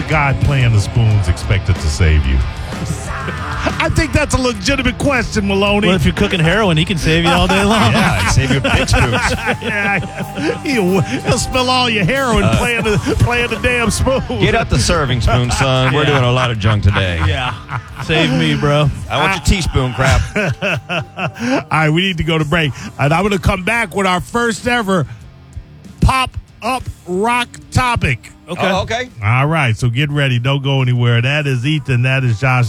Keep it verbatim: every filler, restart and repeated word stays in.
guy playing the spoon's expected to save you? I think that's a legitimate question, Maloney. Well, if you're cooking heroin, he can save you all day long. Yeah, I'd save you big spoons. Yeah, he'll, he'll spill all your heroin uh, playing, the, playing the damn spoon. Get out the serving spoon, son. We're yeah. doing a lot of junk today. Yeah. Save me, bro. I want your teaspoon crap. All right, we need to go to break. And I'm going to come back with our first ever pop-up rock topic. Okay. Oh, okay. All right, so get ready. Don't go anywhere. That is Ethan. That is Josh.